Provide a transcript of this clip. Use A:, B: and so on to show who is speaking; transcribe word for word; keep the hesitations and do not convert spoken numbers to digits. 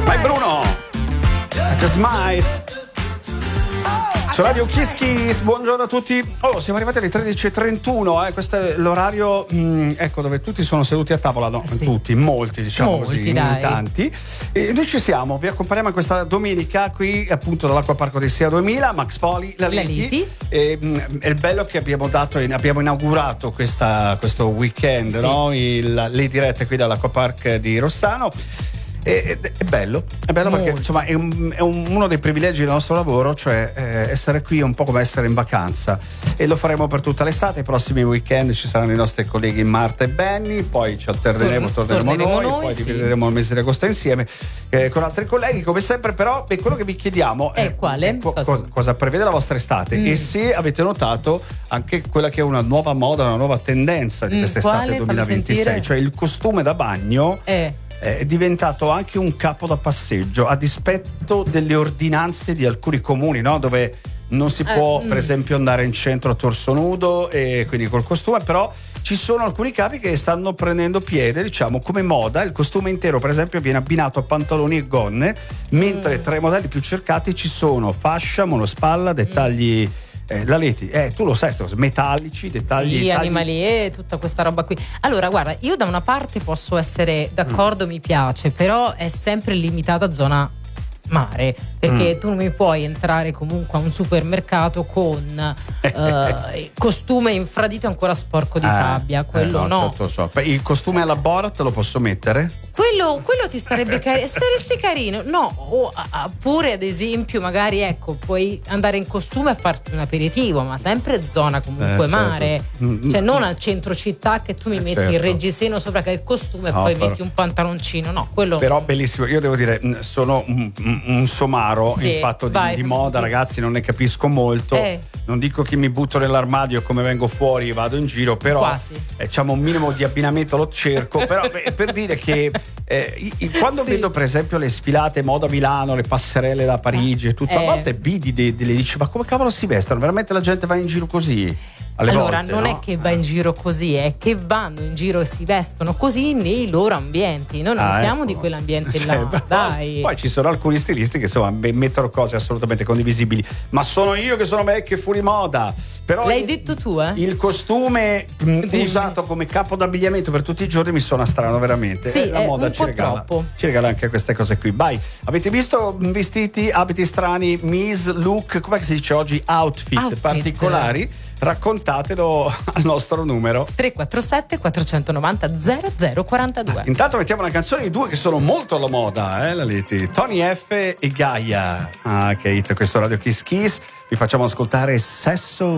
A: Vai Bruno! Just Might! Su Radio Kiss Kiss, buongiorno a tutti. Oh, siamo arrivati alle tredici e trentuno, eh. Questo è l'orario, mh, ecco, dove tutti sono seduti a tavola, no?
B: Sì.
A: Tutti, molti, diciamo
B: molti,
A: così,
B: dai.
A: tanti. E noi ci siamo, vi accompagniamo questa domenica qui, appunto, dall'Acquaparco di Sia duemila, Max Poli, la
B: La
A: Liti.
B: Liti.
A: E, mh, è il bello che abbiamo dato, abbiamo inaugurato questa, questo weekend,
B: Sì.
A: no? Il, le dirette qui dall'Acquapark di Rossano. È, è, è bello, è bello perché
B: Molto.
A: insomma è, un, è un- uno dei privilegi del nostro lavoro, cioè eh, essere qui è un po' come essere in vacanza, e lo faremo per tutta l'estate. I prossimi weekend ci saranno i nostri colleghi Marta e Benny, poi ci alterneremo,
B: Tor-
A: torneremo,
B: torneremo
A: noi,
B: noi,
A: poi
B: sì.
A: divideremo il mese di agosto insieme eh, con altri colleghi come sempre. Però beh, quello che vi chiediamo
B: Eh, quale?
A: co-
B: Cosa?
A: cosa, cosa prevede la vostra estate
B: Mm.
A: e se avete notato anche quella che è una nuova moda, una nuova tendenza di
B: Mm,
A: quest'estate
B: quale? Fammi
A: duemilaventisei,
B: sentire.
A: cioè il costume da bagno
B: Eh.
A: è diventato anche un capo da passeggio, a dispetto delle ordinanze di alcuni comuni, no? Dove non si
B: Eh,
A: può,
B: mm.
A: per esempio, andare in centro a torso nudo e quindi col costume, però ci sono alcuni capi che stanno prendendo piede, diciamo, come moda. Il costume intero, per esempio, viene abbinato a pantaloni e gonne, mentre
B: Mm.
A: tra i modelli più cercati ci sono fascia, monospalla, dettagli. Eh, la Leti, eh, tu lo sai, sto- metallici, dettagli.
B: Sì,
A: tagli-
B: animali e tutta questa roba qui. Allora, guarda, io da una parte posso essere d'accordo, mi piace, però è sempre limitata a zona mare, perché
A: Mm.
B: tu non mi puoi entrare comunque a un supermercato con eh, costume infradito ancora sporco di
A: Eh,
B: sabbia, quello
A: eh,
B: no.
A: certo, so. Beh, il costume alla Borat lo posso mettere?
B: Quello, quello ti starebbe carino, saresti carino, no? O a- a- pure ad esempio, magari ecco, puoi andare in costume a farti un aperitivo, ma sempre zona comunque
A: Eh, certo.
B: mare,
A: Mm,
B: cioè
A: mm,
B: non
A: mm.
B: al centro città che tu mi
A: Eh,
B: metti il
A: certo.
B: reggiseno sopra che è il costume
A: No,
B: e poi
A: però-
B: metti un pantaloncino, no, quello.
A: Però bellissimo, io devo dire, mh, sono un, un- un somaro
B: Sì,
A: in fatto di,
B: vai,
A: di
B: fammi
A: moda,
B: sentire.
A: ragazzi, non ne capisco molto.
B: Eh.
A: Non dico che mi butto nell'armadio e come vengo fuori vado in giro, però
B: Quasi.
A: eh, diciamo un minimo di abbinamento lo cerco. Però beh, per dire che eh, i- i- quando
B: Sì.
A: vedo per esempio le sfilate moda a Milano, le passerelle da Parigi e tutto, a
B: Eh.
A: volte vidi delle de, dici ma come cavolo si vestono? Veramente la gente va in giro così? Alle
B: Allora,
A: volte,
B: non
A: no?
B: è che va in giro così, è che vanno in giro e si vestono così nei loro ambienti. Noi non
A: Ah,
B: siamo
A: ecco.
B: di quell'ambiente
A: Cioè,
B: là,
A: però
B: dai.
A: Poi ci sono alcuni stilisti che insomma me- mettono cose assolutamente condivisibili, ma sono io che sono vecchio e fuori moda. Però
B: L'hai
A: il,
B: detto tu, eh?
A: il costume mh,
B: Dimmi.
A: usato come capo d'abbigliamento per tutti i giorni mi suona strano, veramente.
B: Sì,
A: Eh, la
B: è
A: moda
B: un
A: ci
B: po'
A: regala,
B: troppo.
A: ci regala anche queste cose qui. Vai, avete visto mh, vestiti, abiti strani, mise, look, come si dice oggi? Outfit,
B: Outfit.
A: particolari? Raccontatelo al nostro numero.
B: tre quattro sette quattro nove zero zero zero quattro due.
A: Intanto mettiamo una canzone di due che sono molto alla moda, eh, la Leti. Tony F e Gaia. Ah, che hit questo Radio Kiss Kiss. Vi facciamo ascoltare Sesso